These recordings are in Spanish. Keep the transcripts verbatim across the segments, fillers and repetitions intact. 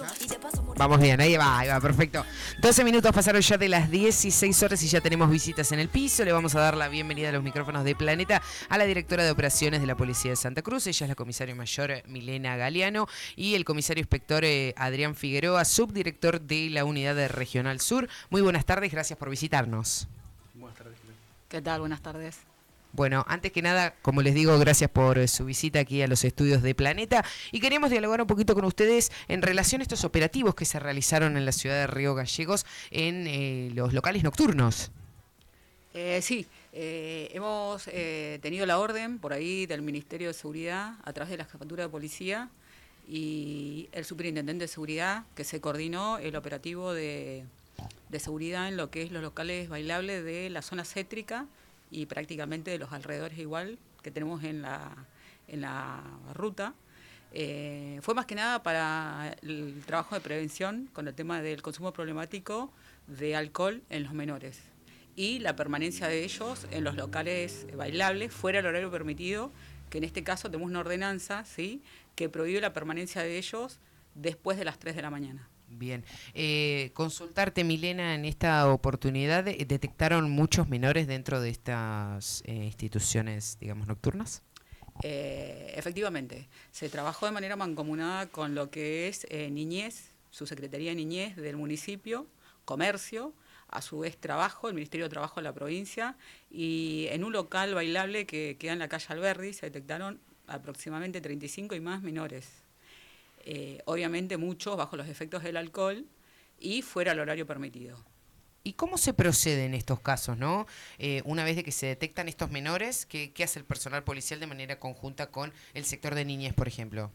Vamos bien, ahí va, ahí va, perfecto. doce minutos pasaron ya de las dieciséis horas y ya tenemos visitas en el piso. Le vamos a dar la bienvenida a los micrófonos de Planeta a la directora de operaciones de la Policía de Santa Cruz. Ella es la comisaria mayor Milena Galeano y el comisario inspector eh, Adrián Figueroa, subdirector de la Unidad de Regional Sur. Muy buenas tardes, gracias por visitarnos. Buenas tardes. ¿Qué tal? Buenas tardes. Bueno, antes que nada, como les digo, gracias por eh, su visita aquí a los estudios de Planeta y queríamos dialogar un poquito con ustedes en relación a estos operativos que se realizaron en la ciudad de Río Gallegos en eh, los locales nocturnos. Eh, sí, eh, hemos eh, tenido la orden por ahí del Ministerio de Seguridad a través de la Jefatura de Policía y el Superintendente de Seguridad que se coordinó el operativo de, de seguridad en lo que es los locales bailables de la zona céntrica y prácticamente de los alrededores igual que tenemos en la, en la ruta. Eh, fue más que nada para el trabajo de prevención con el tema del consumo problemático de alcohol en los menores y la permanencia de ellos en los locales bailables fuera del horario permitido, que en este caso tenemos una ordenanza, ¿sí?, que prohíbe la permanencia de ellos después de las tres de la mañana. Bien, eh, consultarte, Milena, en esta oportunidad, ¿detectaron muchos menores dentro de estas eh, instituciones, digamos, nocturnas? Eh, efectivamente, se trabajó de manera mancomunada con lo que es eh, Niñez, su Secretaría de Niñez del municipio, Comercio, a su vez Trabajo, el Ministerio de Trabajo de la provincia, y en un local bailable que queda en la calle Alberdi se detectaron aproximadamente treinta y cinco y más menores. Eh, obviamente muchos bajo los efectos del alcohol y fuera del horario permitido. ¿Y cómo se procede en estos casos, no? Eh, una vez de que se detectan estos menores, ¿qué, qué hace el personal policial de manera conjunta con el sector de niñez, por ejemplo?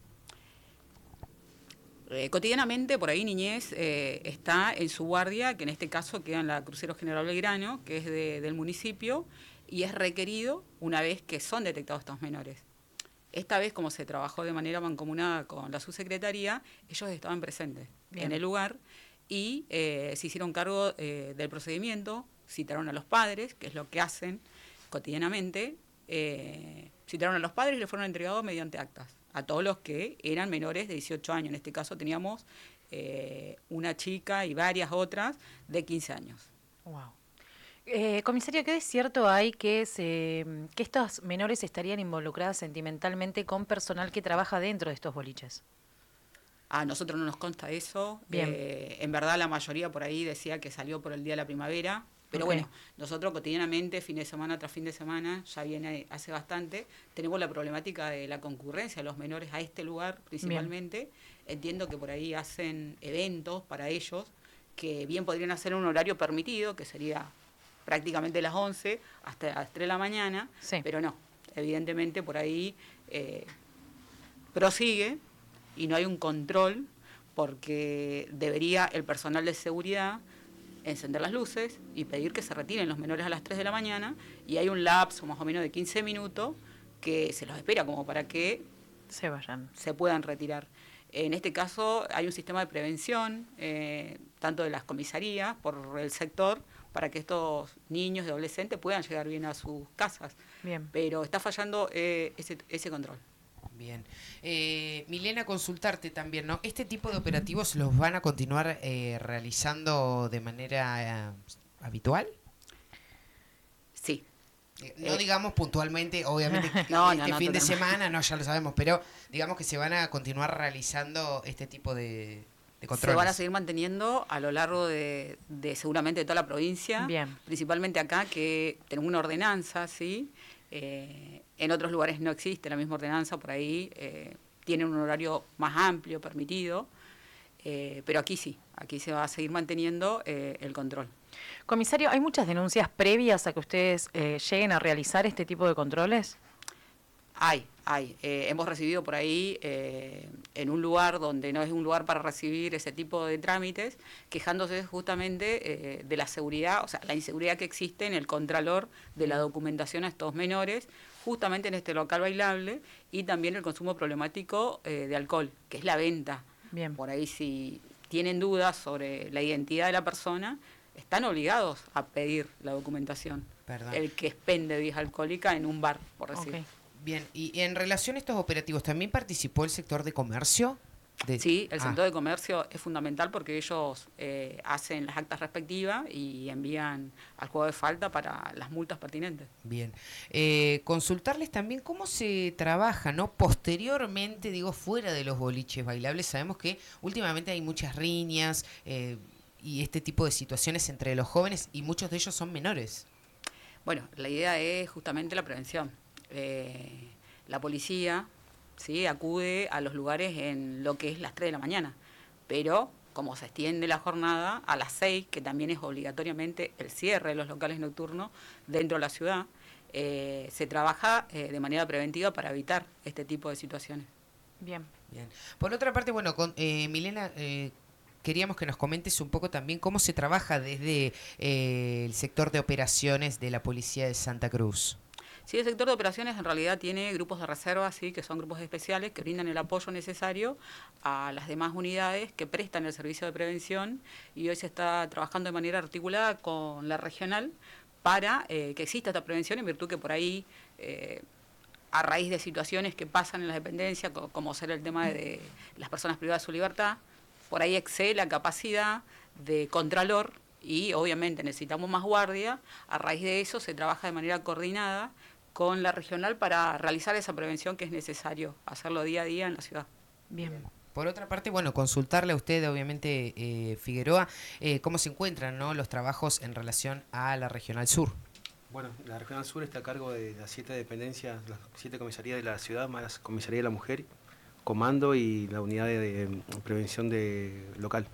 Eh, cotidianamente, por ahí Niñez eh, está en su guardia, que en este caso queda en la Crucero General Belgrano, que es de, del municipio, y es requerido una vez que son detectados estos menores. Esta vez, como se trabajó de manera mancomunada con la subsecretaría, ellos estaban presentes Bien. en el lugar y eh, se hicieron cargo eh, del procedimiento, citaron a los padres, que es lo que hacen cotidianamente, eh, citaron a los padres y les fueron entregados mediante actas a todos los que eran menores de dieciocho años. En este caso teníamos eh, una chica y varias otras de quince años. Wow. Eh, comisario, ¿qué descierto hay que, se, que estos menores estarían involucradas sentimentalmente con personal que trabaja dentro de estos boliches? A nosotros no nos consta eso. Bien. Eh, en verdad la mayoría por ahí decía que salió por el Día de la Primavera. Pero Okay. bueno, nosotros cotidianamente, fin de semana tras fin de semana, ya viene hace bastante, tenemos la problemática de la concurrencia de los menores a este lugar principalmente. Bien. Entiendo que por ahí hacen eventos para ellos que bien podrían hacer en un horario permitido, que sería prácticamente las once hasta las tres de la mañana, sí. Pero no, evidentemente por ahí eh, prosigue y no hay un control porque debería el personal de seguridad encender las luces y pedir que se retiren los menores a las tres de la mañana y hay un lapso más o menos de quince minutos que se los espera como para que se vayan, se puedan retirar. En este caso hay un sistema de prevención, eh, tanto de las comisarías por el sector, para que estos niños y adolescentes puedan llegar bien a sus casas. Bien. Pero está fallando eh, ese, ese control. Bien. Eh, Milena, consultarte también, ¿no? ¿Este tipo de operativos los van a continuar eh, realizando de manera eh, habitual? Sí. Eh, no eh, digamos puntualmente, obviamente, no, este no, no, fin de no. semana, no, ya lo sabemos, pero digamos que se van a continuar realizando este tipo de, de controles. Se van a seguir manteniendo a lo largo de, de seguramente de toda la provincia. Bien. Principalmente acá, que tenemos una ordenanza, ¿sí? Eh, en otros lugares no existe la misma ordenanza, por ahí eh, tienen un horario más amplio, permitido, eh, pero aquí sí, aquí se va a seguir manteniendo eh, el control. Comisario, ¿hay muchas denuncias previas a que ustedes eh, lleguen a realizar este tipo de controles? Hay, hay. Eh, hemos recibido por ahí, eh, en un lugar donde no es un lugar para recibir ese tipo de trámites, quejándose justamente eh, de la seguridad, o sea, la inseguridad que existe en el contralor de la documentación a estos menores, justamente en este local bailable, y también el consumo problemático eh, de alcohol, que es la venta. Bien. Por ahí si tienen dudas sobre la identidad de la persona, están obligados a pedir la documentación. Perdón. El que expende bebida alcohólica en un bar, por decir. Okay. Bien, y en relación a estos operativos, ¿también participó el sector de comercio? De... Sí, el ah. sector de comercio es fundamental porque ellos eh, hacen las actas respectivas y envían al juego de falta para las multas pertinentes. Bien. Eh, consultarles también cómo se trabaja, ¿no? Posteriormente, digo, fuera de los boliches bailables, sabemos que últimamente hay muchas riñas eh, y este tipo de situaciones entre los jóvenes y muchos de ellos son menores. Bueno, la idea es justamente la prevención. Eh, la policía... ¿sí? Acude a los lugares en lo que es las tres de la mañana, pero como se extiende la jornada a las seis, que también es obligatoriamente el cierre de los locales nocturnos dentro de la ciudad, eh, se trabaja eh, de manera preventiva para evitar este tipo de situaciones. Bien. Bien. Por otra parte, bueno, con, eh, Milena, eh, queríamos que nos comentes un poco también cómo se trabaja desde eh, el sector de operaciones de la Policía de Santa Cruz. Sí, el sector de operaciones en realidad tiene grupos de reserva, sí, que son grupos especiales que brindan el apoyo necesario a las demás unidades que prestan el servicio de prevención, y hoy se está trabajando de manera articulada con la regional para eh, que exista esta prevención, en virtud que por ahí, eh, a raíz de situaciones que pasan en la dependencia, como, como ser el tema de, de las personas privadas de su libertad, por ahí excede la capacidad de contralor y obviamente necesitamos más guardia. A raíz de eso se trabaja de manera coordinada con la regional para realizar esa prevención que es necesario hacerlo día a día en la ciudad. Bien. Por otra parte, bueno, consultarle a usted, obviamente, eh, Figueroa, eh, cómo se encuentran, ¿no?, los trabajos en relación a la Regional Sur. Bueno, la Regional Sur está a cargo de las siete dependencias, las siete comisarías de la ciudad, más la Comisaría de la Mujer, Comando y la Unidad de, de Prevención de local.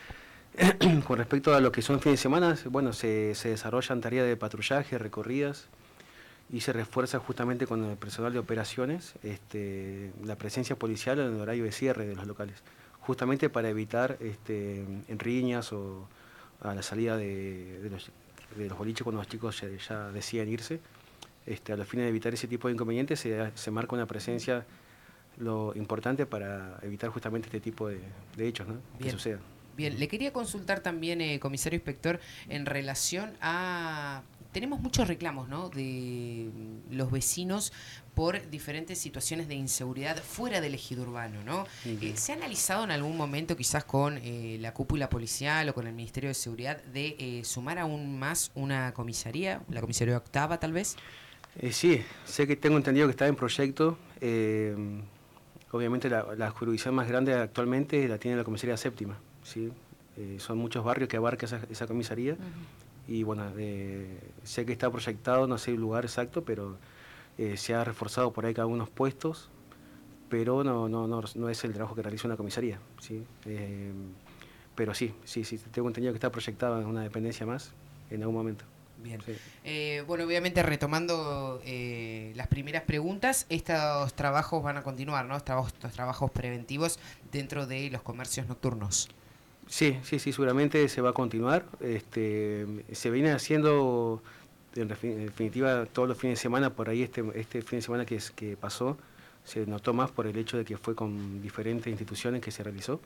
Con respecto a lo que son fines de semana, bueno, se, se desarrollan tareas de patrullaje, recorridas, y se refuerza justamente con el personal de operaciones este, la presencia policial en el horario de cierre de los locales, justamente para evitar este, en riñas o a la salida de, de, los, de los boliches cuando los chicos ya, ya decían irse. Este, a los fines de evitar ese tipo de inconvenientes se, se marca una presencia lo importante para evitar justamente este tipo de, de hechos, ¿no?, que sucedan. Bien, le quería consultar también, eh, comisario inspector, en relación a... Tenemos muchos reclamos, ¿no?, de los vecinos por diferentes situaciones de inseguridad fuera del ejido urbano, ¿no? Uh-huh. Eh, ¿Se ha analizado en algún momento, quizás con eh, la cúpula policial o con el Ministerio de Seguridad, de eh, sumar aún más una comisaría, la comisaría octava, tal vez? Eh, sí, sé que tengo entendido que está en proyecto. Eh, obviamente la, la jurisdicción más grande actualmente la tiene la comisaría séptima, ¿sí? Eh, son muchos barrios que abarca esa, esa comisaría. Uh-huh. Y bueno, eh, sé que está proyectado, no sé el lugar exacto, pero eh, se ha reforzado por ahí cada unos puestos, pero no, no, no, no es el trabajo que realiza una comisaría, ¿sí? Eh, pero sí, sí, sí, tengo entendido que está proyectado en una dependencia más en algún momento. Bien. Sí. Eh, bueno, obviamente retomando eh, las primeras preguntas, estos trabajos van a continuar, ¿no? Estos, estos trabajos preventivos dentro de los comercios nocturnos. Sí, sí, sí, seguramente se va a continuar. Este, se viene haciendo, en definitiva, todos los fines de semana. Por ahí este, este fin de semana que, que pasó, se notó más por el hecho de que fue con diferentes instituciones que se realizó.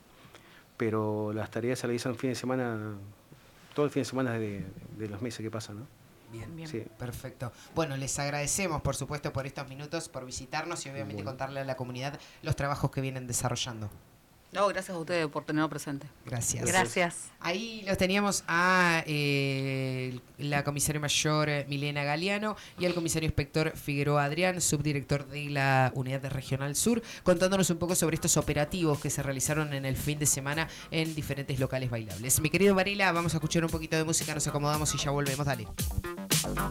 Pero las tareas se realizan fin de semana, todo el fin de semana de, de los meses que pasan, ¿no? Bien, bien. Sí. Perfecto. Bueno, les agradecemos, por supuesto, por estos minutos, por visitarnos y obviamente bueno. contarle a la comunidad los trabajos que vienen desarrollando. No, gracias a ustedes por tenerlo presente. Gracias. Gracias. Ahí los teníamos a eh, la comisaria mayor Milena Galeano y al comisario inspector Figueroa Adrián, subdirector de la Unidad Regional Sur, contándonos un poco sobre estos operativos que se realizaron en el fin de semana en diferentes locales bailables. Mi querido Varela, vamos a escuchar un poquito de música, nos acomodamos y ya volvemos. Dale.